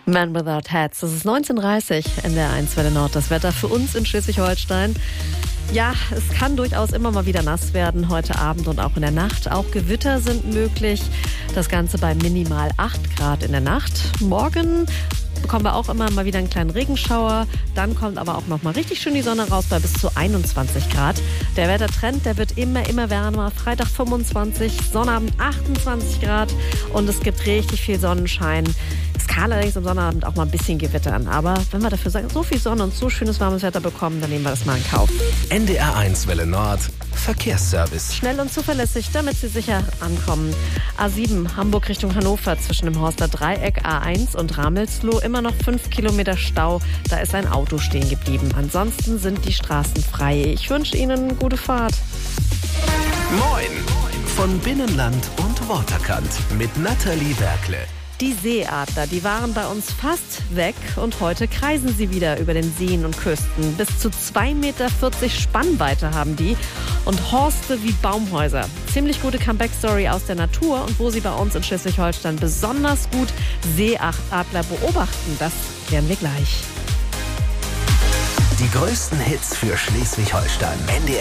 Man Without Hats. Das ist 19:30 in der 1 Welle Nord. Das Wetter für uns in Schleswig-Holstein. Ja, es kann durchaus immer mal wieder nass werden, heute Abend und auch in der Nacht. Auch Gewitter sind möglich. Das Ganze bei minimal 8 Grad in der Nacht. Morgen bekommen wir auch immer mal wieder einen kleinen Regenschauer. Dann kommt aber auch noch mal richtig schön die Sonne raus bei bis zu 21 Grad. Der Wettertrend, der wird immer wärmer. Freitag 25, Sonnabend 28 Grad und es gibt richtig viel Sonnenschein. Es kann allerdings am Sonnabend auch mal ein bisschen gewittern. Aber wenn wir dafür so viel Sonne und so schönes warmes Wetter bekommen, dann nehmen wir das mal in Kauf. NDR 1 Welle Nord Verkehrsservice. Schnell und zuverlässig, damit Sie sicher ankommen. A7 Hamburg Richtung Hannover zwischen dem Horster Dreieck, A1 und Ramelsloh immer noch 5 Kilometer Stau. Da ist ein Auto stehen geblieben. Ansonsten sind die Straßen frei. Ich wünsche Ihnen eine gute Fahrt. Moin! Von Binnenland und Waterkant mit Nathalie Werkle. Die Seeadler, die waren bei uns fast weg und heute kreisen sie wieder über den Seen und Küsten. Bis zu 2,40 Meter Spannweite haben die und Horste wie Baumhäuser. Ziemlich gute Comeback-Story aus der Natur und wo sie bei uns in Schleswig-Holstein besonders gut Seeadler beobachten, das klären wir gleich. Die größten Hits für Schleswig-Holstein. NDR